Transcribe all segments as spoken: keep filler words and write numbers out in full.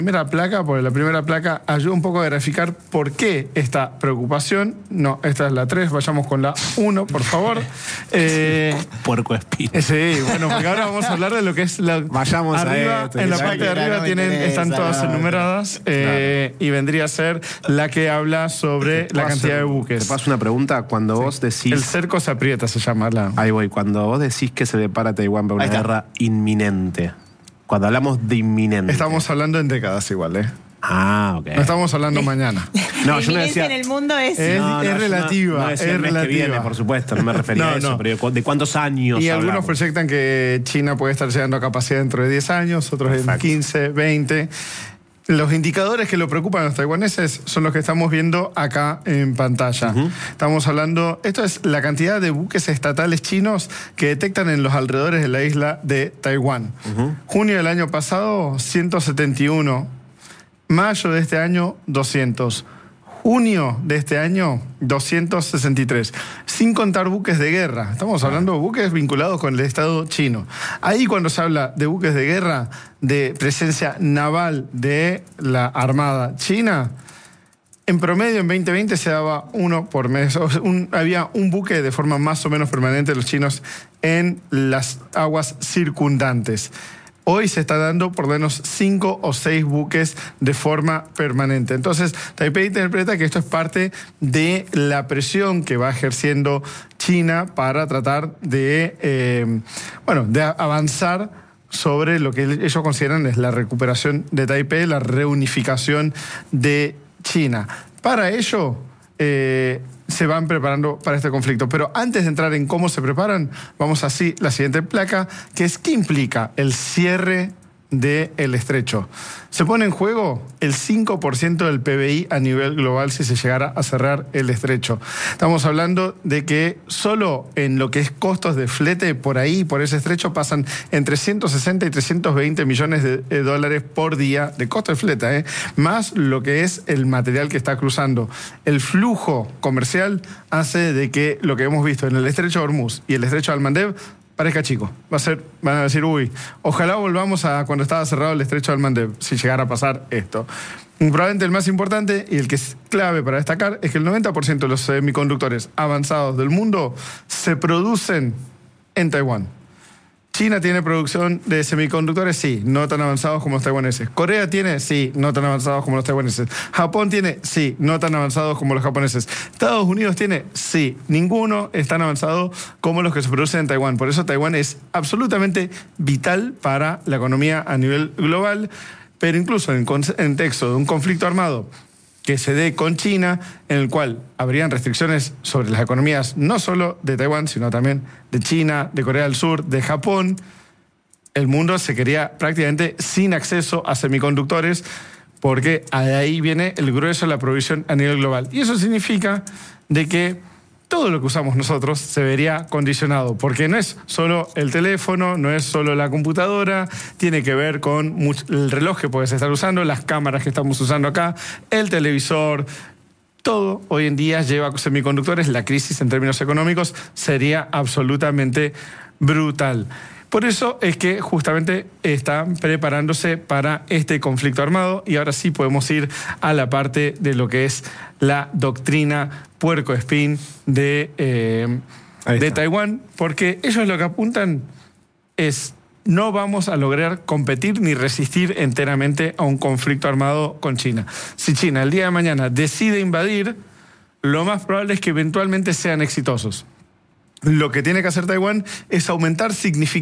Primera placa, porque la primera placa ayuda un poco a graficar por qué esta preocupación. No, esta es la tres, vayamos con la uno, por favor. Eh, Puerco espín. Sí, bueno, porque ahora vamos a hablar de lo que es la... Vayamos arriba, a esto. en la parte de arriba no tienen, interesa, están todas no, enumeradas eh, y vendría a ser la que habla sobre la cantidad de buques. Te paso una pregunta. Cuando Sí. vos decís... El cerco se aprieta, se llama la... Ahí voy. Cuando vos decís que se prepara Taiwán para una Ahí está. guerra inminente. Cuando hablamos de inminente. Estamos hablando en décadas igual, ¿eh? Ah, ok. No estamos hablando mañana. No, la yo no inminencia decía... en el mundo es... Es- No, no, es yo no- relativa, no decía es el mes que relativa. viene, por supuesto, no me refería No, a eso, no. pero ¿de cuántos años Y algunos hablamos? proyectan que China puede estar llegando a capacidad dentro de diez años, otros en Perfecto. quince, veinte. Los indicadores que lo preocupan a los taiwaneses son los que estamos viendo acá en pantalla. Uh-huh. Estamos hablando, esto es la cantidad de buques estatales chinos que detectan en los alrededores de la isla de Taiwán. Uh-huh. Junio del año pasado, ciento setenta y uno. Mayo de este año, doscientos. Junio de este año, doscientos sesenta y tres. Sin contar buques de guerra. Estamos hablando de buques vinculados con el Estado chino. Ahí cuando se habla de buques de guerra, de presencia naval de la Armada China, en promedio en veinte veinte se daba uno por mes. O sea, un- había un buque de forma más o menos permanente de los chinos en las aguas circundantes. Hoy se está dando por lo menos cinco o seis buques de forma permanente. Entonces, Taipei interpreta que esto es parte de la presión que va ejerciendo China para tratar de, eh, bueno, de avanzar sobre lo que ellos consideran es la recuperación de Taipei, la reunificación de China. Para ello, eh, se van preparando para este conflicto. Pero antes de entrar en cómo se preparan, vamos así, la siguiente placa, que es ¿qué implica el cierre del estrecho? Se pone en juego el cinco por ciento del P B I a nivel global si se llegara a cerrar el estrecho. Estamos hablando de que solo en lo que es costos de flete por ahí, por ese estrecho, pasan entre ciento sesenta y trescientos veinte millones de, de dólares por día de costo de flete, ¿eh? Más lo que es el material que está cruzando. El flujo comercial hace de que lo que hemos visto en el estrecho de Hormuz y el estrecho de Al-Mandeb parezca chico. Va a ser, van a decir, uy, ojalá volvamos a cuando estaba cerrado el estrecho de Al-Mandeb, si llegara a pasar esto. Y probablemente el más importante y el que es clave para destacar es que el noventa por ciento de los semiconductores avanzados del mundo se producen en Taiwán. China tiene producción de semiconductores, sí, no tan avanzados como los taiwaneses. Corea tiene, sí, no tan avanzados como los taiwaneses. Japón tiene, sí, no tan avanzados como los japoneses. Estados Unidos tiene, sí, ninguno es tan avanzado como los que se producen en Taiwán. Por eso Taiwán es absolutamente vital para la economía a nivel global, pero incluso en contexto de un conflicto armado que se dé con China, en el cual habrían restricciones sobre las economías no solo de Taiwán, sino también de China, de Corea del Sur, de Japón. El mundo se quedaría prácticamente sin acceso a semiconductores porque de ahí viene el grueso de la provisión a nivel global. Y eso significa de que todo lo que usamos nosotros se vería condicionado, porque no es solo el teléfono, no es solo la computadora, tiene que ver con much- el reloj que puedes estar usando, las cámaras que estamos usando acá, el televisor. Todo hoy en día lleva semiconductores. La crisis en términos económicos sería absolutamente brutal. Por eso es que justamente están preparándose para este conflicto armado y ahora sí podemos ir a la parte de lo que es la doctrina puercoespín de, eh, de Taiwán, porque ellos lo que apuntan es no vamos a lograr competir ni resistir enteramente a un conflicto armado con China. Si China el día de mañana decide invadir, lo más probable es que eventualmente sean exitosos. Lo que tiene que hacer Taiwán es aumentar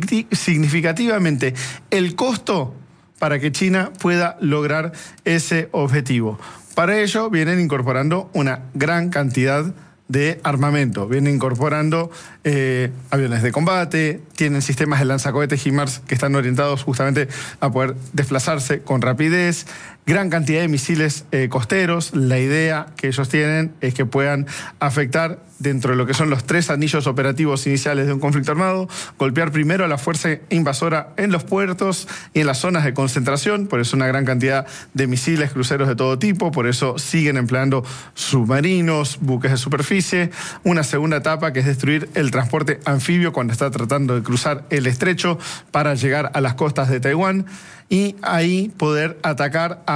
significativamente el costo para que China pueda lograr ese objetivo. Para ello vienen incorporando una gran cantidad de armamento. Vienen incorporando eh, aviones de combate, tienen sistemas de lanzacohetes HIMARS que están orientados justamente a poder desplazarse con rapidez, gran cantidad de misiles eh, costeros. La idea que ellos tienen es que puedan afectar dentro de lo que son los tres anillos operativos iniciales de un conflicto armado, golpear primero a la fuerza invasora en los puertos y en las zonas de concentración, por eso una gran cantidad de misiles, cruceros de todo tipo, por eso siguen empleando submarinos, buques de superficie. Una segunda etapa que es destruir el transporte anfibio cuando está tratando de cruzar el estrecho para llegar a las costas de Taiwán y ahí poder atacar a